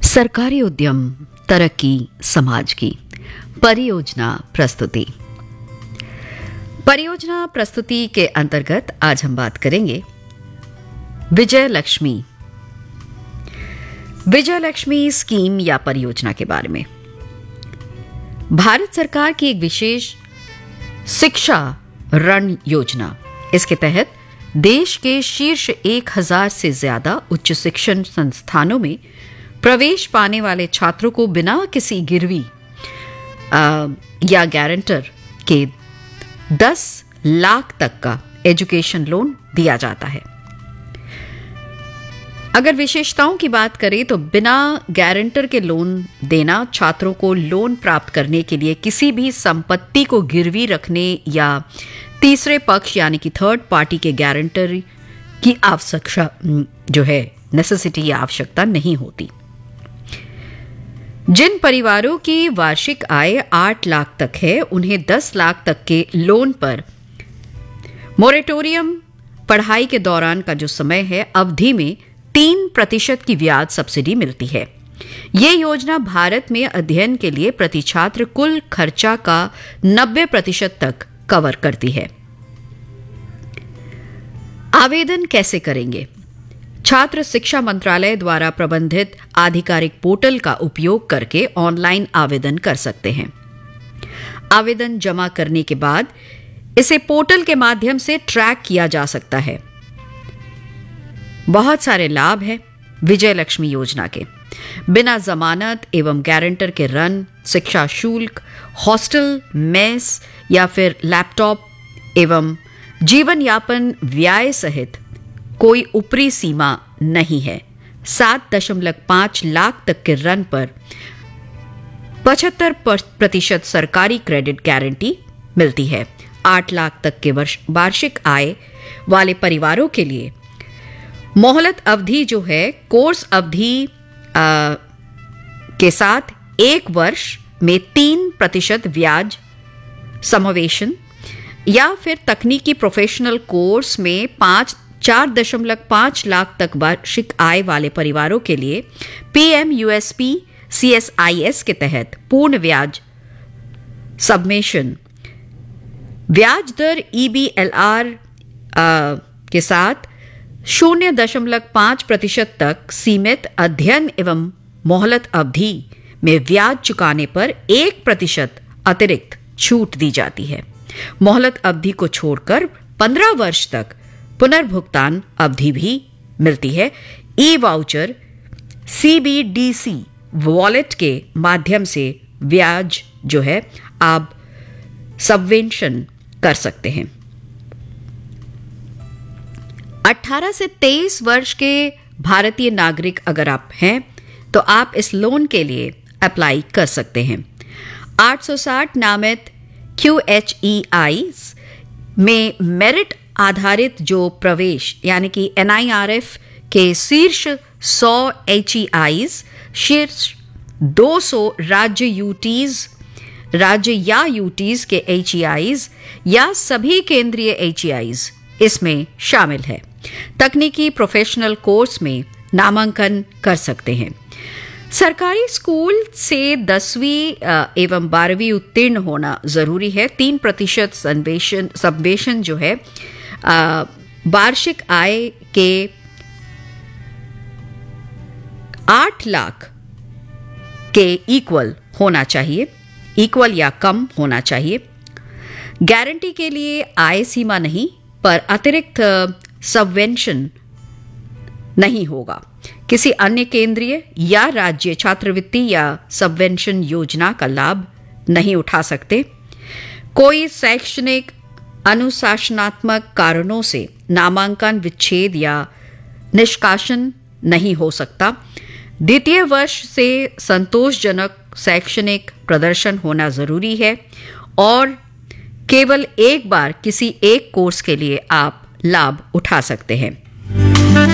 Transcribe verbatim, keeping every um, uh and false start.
सरकारी उद्यम तरक्की समाज की परियोजना प्रस्तुति। परियोजना प्रस्तुति के अंतर्गत आज हम बात करेंगे विजय लक्ष्मी विजय लक्ष्मी स्कीम या परियोजना के बारे में। भारत सरकार की एक विशेष शिक्षा ऋण योजना, इसके तहत देश के शीर्ष एक हजार से ज्यादा उच्च शिक्षण संस्थानों में प्रवेश पाने वाले छात्रों को बिना किसी गिरवी आ, या गारंटर के दस लाख तक का एजुकेशन लोन दिया जाता है। अगर विशेषताओं की बात करें तो बिना गारंटर के लोन देना छात्रों को लोन प्राप्त करने के लिए किसी भी संपत्ति को गिरवी रखने या तीसरे पक्ष यानी कि थर्ड पार्टी के गारंटर की आवश्यकता जो है नेसेसिटी या आवश्यकता नहीं होती। जिन परिवारों की वार्षिक आय आठ लाख तक है उन्हें दस लाख तक के लोन पर मोरेटोरियम पढ़ाई के दौरान का जो समय है अवधि में तीन प्रतिशत की ब्याज सब्सिडी मिलती है। ये योजना भारत में अध्ययन के लिए प्रति छात्र कुल खर्चा का नब्बे प्रतिशत तक कवर करती है। आवेदन कैसे करेंगे? छात्र शिक्षा मंत्रालय द्वारा प्रबंधित आधिकारिक पोर्टल का उपयोग करके ऑनलाइन आवेदन कर सकते हैं। आवेदन जमा करने के बाद इसे पोर्टल के माध्यम से ट्रैक किया जा सकता है। बहुत सारे लाभ हैं विजय लक्ष्मी योजना के। बिना जमानत एवं गारंटर के ऋण, शिक्षा शुल्क, हॉस्टल, मेस या फिर लैपटॉप एवं जीवन यापन व्यय सहित कोई ऊपरी सीमा नहीं है। सात दशमलव पांच लाख तक के ऋण पर पचहत्तर प्रतिशत सरकारी क्रेडिट गारंटी मिलती है। आठ लाख तक के वर्ष वार्षिक आय वाले परिवारों के लिए मोहलत अवधि जो है कोर्स अवधि आ, के साथ एक वर्ष में तीन प्रतिशत ब्याज समावेशन या फिर तकनीकी प्रोफेशनल कोर्स में पांच चार दशमलव पांच लाख तक वार्षिक आय वाले परिवारों के लिए पीएम यूएसपी सीएसआईएस के तहत पूर्ण ब्याज सबमेशन ब्याज दर ईबीएलआर के साथ शून्य दशमलव पांच प्रतिशत तक सीमित अध्ययन एवं मोहलत अवधि में ब्याज चुकाने पर एक प्रतिशत अतिरिक्त छूट दी जाती है। मोहलत अवधि को छोड़कर पंद्रह वर्ष तक पुनर्भुगतान अवधि भी मिलती है। ई वाउचर सीबीडीसी वॉलेट के माध्यम से ब्याज जो है आप सबवेंशन कर सकते हैं। अठारह से तेईस वर्ष के भारतीय नागरिक अगर आप हैं तो आप इस लोन के लिए अप्लाई कर सकते हैं। आठ सौ साठ नामित क्यूएचईआईज में मेरिट आधारित जो प्रवेश यानी कि एनआईआरएफ के शीर्ष सौ एचईआईज, शीर्ष दो सौ राज्य यूटीज, राज्य या यूटीज के एचईआईज या सभी केंद्रीय एचईआईज इसमें शामिल है। तकनीकी प्रोफेशनल कोर्स में नामांकन कर सकते हैं। सरकारी स्कूल से दसवीं एवं बारहवीं उत्तीर्ण होना जरूरी है। तीन प्रतिशत सबवेशन सबवेशन जो है वार्षिक आय के आठ लाख के इक्वल होना चाहिए, इक्वल या कम होना चाहिए। गारंटी के लिए आय सीमा नहीं पर अतिरिक्त सबवेंशन नहीं होगा। किसी अन्य केंद्रीय या राज्य छात्रवृत्ति या सबवेंशन योजना का लाभ नहीं उठा सकते। कोई शैक्षणिक अनुशासनात्मक कारणों से नामांकन विच्छेद या निष्कासन नहीं हो सकता। द्वितीय वर्ष से संतोषजनक शैक्षणिक प्रदर्शन होना जरूरी है और केवल एक बार किसी एक कोर्स के लिए आप लाभ उठा सकते हैं।